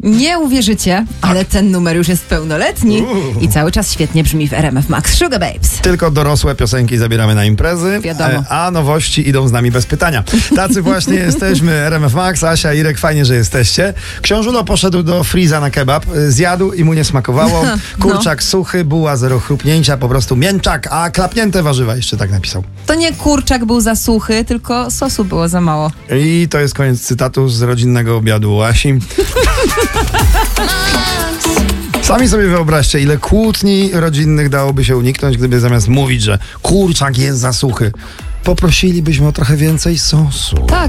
Nie uwierzycie, ale ten numer już jest pełnoletni i cały czas świetnie brzmi w RMF Max. Sugar Babes. Tylko dorosłe piosenki zabieramy na imprezy, Wiadomo. a nowości idą z nami bez pytania. Tacy właśnie jesteśmy, RMF Max, Asia, Irek, fajnie, że jesteście. Książulo poszedł do Freeza na kebab, zjadł i mu nie smakowało. Kurczak suchy, buła zero chrupnięcia, po prostu mięczak, a klapnięte warzywa jeszcze tak napisał. To nie kurczak był za suchy, tylko sosu było za mało. I to jest koniec cytatu z rodzinnego obiadu u Asi. Sami sobie wyobraźcie, ile kłótni rodzinnych dałoby się uniknąć, gdyby zamiast mówić, że kurczak jest za suchy, poprosilibyśmy o trochę więcej sosu. Tak,